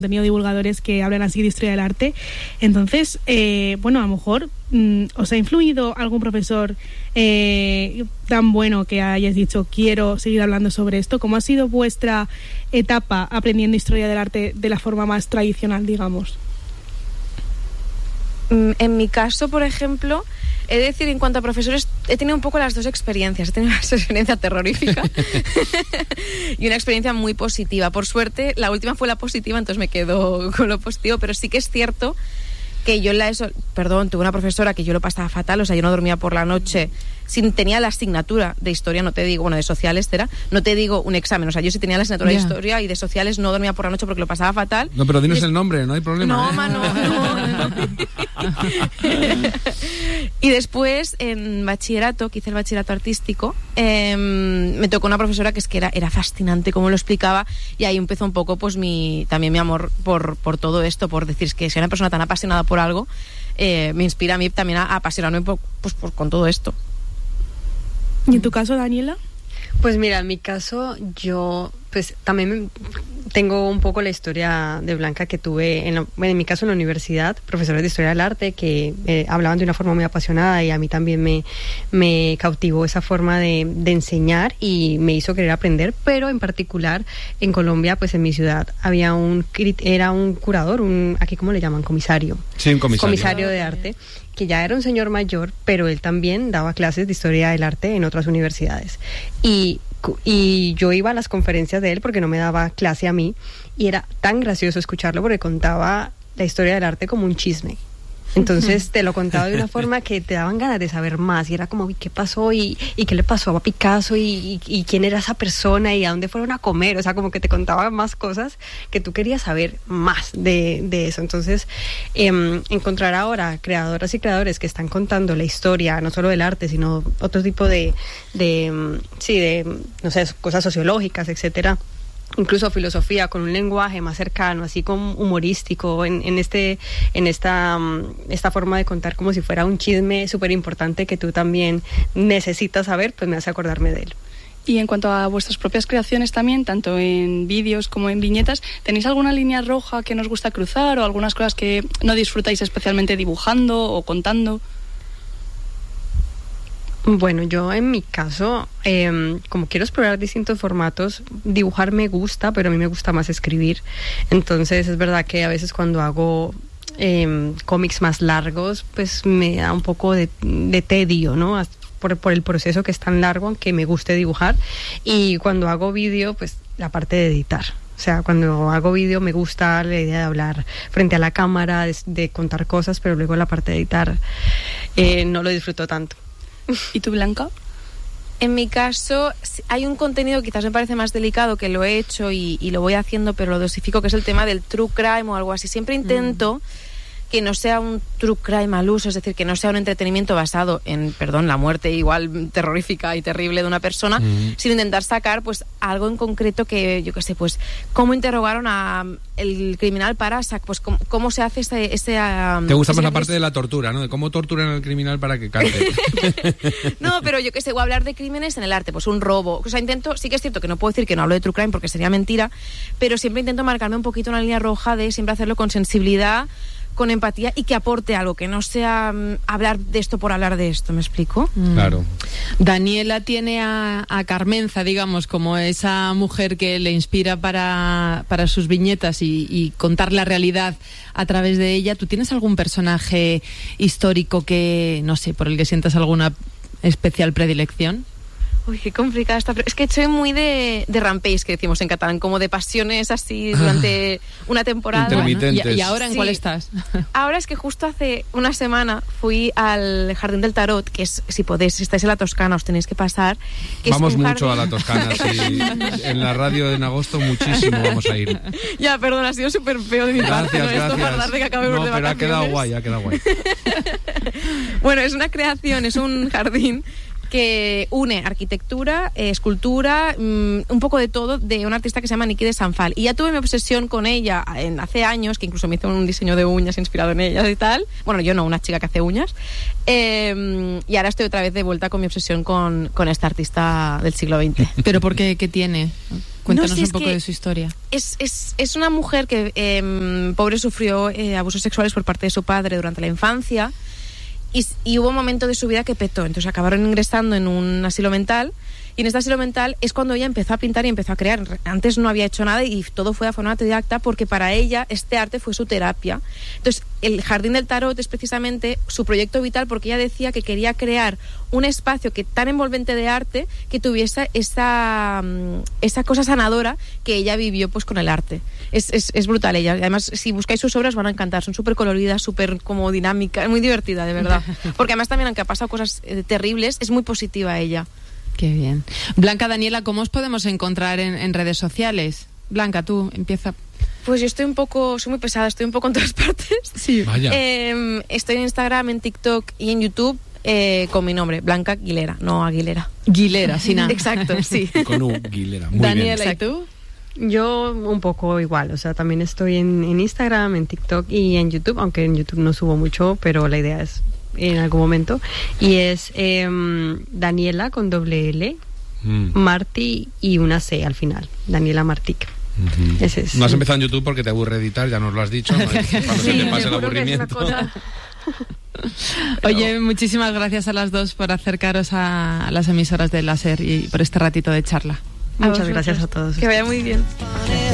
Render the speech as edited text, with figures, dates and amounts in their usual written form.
tenido divulgadores que hablan así de historia del arte. Entonces, bueno, a lo mejor ¿os ha influido algún profesor tan bueno que hayáis dicho quiero seguir hablando sobre esto? ¿Cómo ha sido vuestra etapa aprendiendo historia del arte de la forma más tradicional, digamos? En mi caso, por ejemplo, he de decir, en cuanto a profesores, he tenido un poco las dos experiencias. He tenido una experiencia terrorífica y una experiencia muy positiva. Por suerte, la última fue la positiva, entonces me quedo con lo positivo, pero sí que es cierto que yo tuve una profesora que yo lo pasaba fatal, o sea, yo no dormía por la noche, tenía la asignatura de historia, no te digo, bueno, de sociales, no te digo un examen, o sea, yo sí tenía la asignatura de historia y de sociales, no dormía por la noche porque lo pasaba fatal. No, pero dinos el nombre, no hay problema. No, no. Y después, en bachillerato, que hice el bachillerato artístico, me tocó una profesora que era fascinante cómo lo explicaba, y ahí empezó un poco pues también mi amor por todo esto, por decir que si una persona tan apasionada por algo, me inspira a mí también a apasionarme con todo esto. ¿Y en tu caso, Daniela? Pues mira, en mi caso yo pues también tengo un poco la historia de Blanca que tuve, en mi caso en la universidad, profesores de historia del arte que hablaban de una forma muy apasionada, y a mí también me cautivó esa forma de enseñar y me hizo querer aprender, pero en particular en Colombia, pues en mi ciudad, era un curador, aquí ¿cómo le llaman? Comisario. Sí, un comisario. Comisario de arte, que ya era un señor mayor, pero él también daba clases de historia del arte en otras universidades. Y yo iba a las conferencias de él porque no me daba clase a mí, y era tan gracioso escucharlo porque contaba la historia del arte como un chisme. Entonces te lo contaba de una forma que te daban ganas de saber más, y era como, ¿qué pasó? ¿Y qué le pasó a Picasso? ¿Y quién era esa persona? ¿Y a dónde fueron a comer? O sea, como que te contaba más cosas que tú querías saber más de eso. Entonces, encontrar ahora creadoras y creadores que están contando la historia, no solo del arte, sino otro tipo de no sé, cosas sociológicas, etcétera, incluso filosofía, con un lenguaje más cercano, así como humorístico, en esta forma de contar como si fuera un chisme súper importante que tú también necesitas saber, pues me hace acordarme de él. Y en cuanto a vuestras propias creaciones también, tanto en vídeos como en viñetas, ¿tenéis alguna línea roja que nos gusta cruzar, o algunas cosas que no disfrutáis especialmente dibujando o contando? Bueno, yo en mi caso, como quiero explorar distintos formatos, dibujar me gusta, pero a mí me gusta más escribir. Entonces es verdad que a veces cuando hago cómics más largos, pues me da un poco de tedio, ¿no? Por el proceso que es tan largo, aunque me guste dibujar. Y cuando hago vídeo, pues la parte de editar. O sea, cuando hago vídeo me gusta la idea de hablar frente a la cámara, de contar cosas, pero luego la parte de editar no lo disfruto tanto. ¿Y tú, Blanca? En mi caso, hay un contenido que quizás me parece más delicado, que lo he hecho y lo voy haciendo, pero lo dosifico, que es el tema del true crime o algo así. Siempre intento que no sea un true crime al uso, es decir, que no sea un entretenimiento basado en, la muerte igual terrorífica y terrible de una persona, sino intentar sacar pues algo en concreto que, yo qué sé, pues cómo interrogaron a el criminal para, pues cómo se hace ese te gusta más la parte de la tortura, ¿no? De cómo torturan al criminal para que cante. No, pero yo qué sé, voy a hablar de crímenes en el arte, pues un robo. O sea, sí que es cierto que no puedo decir que no hablo de true crime porque sería mentira, pero siempre intento marcarme un poquito una línea roja de siempre hacerlo con sensibilidad, con empatía, y que aporte algo, que no sea hablar de esto por hablar de esto, ¿me explico? Claro. Daniela tiene a Carmenza, digamos, como esa mujer que le inspira para sus viñetas y contar la realidad a través de ella. ¿Tú tienes algún personaje histórico que, no sé, por el que sientas alguna especial predilección? Uy, qué complicada esta. Es que soy muy de rampage, que decimos en catalán, como de pasiones así durante una temporada. Intermitentes. ¿Y ahora en cuál estás? Ahora es que justo hace una semana fui al Jardín del Tarot, que es, si podéis, si estáis en la Toscana, os tenéis que pasar. Vamos mucho a la Toscana, sí. En la radio en agosto muchísimo vamos a ir. Ya, perdón, ha sido súper feo de mi parte. Gracias. Esto más tarde que acabemos de pero vacaciones. ha quedado guay. Bueno, es una creación, es un jardín que une arquitectura, escultura, un poco de todo, de una artista que se llama Niki de Sanfal. Y ya tuve mi obsesión con ella hace años, que incluso me hizo un diseño de uñas inspirado en ella y tal. Bueno, yo no, una chica que hace uñas. Y ahora estoy otra vez de vuelta con mi obsesión con esta artista del siglo XX. ¿Pero por qué? ¿Qué tiene? Cuéntanos No sé, un poco de su historia. Es una mujer que, pobre, sufrió abusos sexuales por parte de su padre durante la infancia. Y hubo un momento de su vida que petó, entonces acabaron ingresando en un asilo mental, y en este asilo mental es cuando ella empezó a pintar y empezó a crear. Antes no había hecho nada y todo fue de forma autodidacta, porque para ella este arte fue su terapia. Entonces el Jardín del Tarot es precisamente su proyecto vital, porque ella decía que quería crear un espacio tan envolvente de arte que tuviese esa cosa sanadora que ella vivió pues con el arte. Es brutal ella. Además, si buscáis sus obras van a encantar. Son súper coloridas, súper como dinámicas, muy divertida, de verdad. Porque además también, aunque ha pasado cosas terribles, es muy positiva ella. Qué bien. Blanca, Daniela, ¿cómo os podemos encontrar en redes sociales? Blanca, tú, empieza. Pues yo soy muy pesada, estoy un poco en todas partes. Sí. Vaya. Estoy en Instagram, en TikTok y en YouTube con mi nombre, Blanca Guilera, no Aguilera. Guilera, sin nada. Exacto, sí. Con Guilera. Muy Daniela, bien. ¿y tú? Yo un poco igual, o sea, también estoy en Instagram, en TikTok y en YouTube, aunque en YouTube no subo mucho, pero la idea es en algún momento. Y es Daniela con doble L, Martí y una C al final, Daniela Martic. Ese es. No has empezado en YouTube porque te aburre editar, ya nos lo has dicho, ¿no? Cuando se te pase el seguro que es una aburrimiento. cosa. Oye, muchísimas gracias a las dos por acercaros a las emisoras de Láser y por este ratito de charla. Muchas gracias a todos. Que vaya muy bien.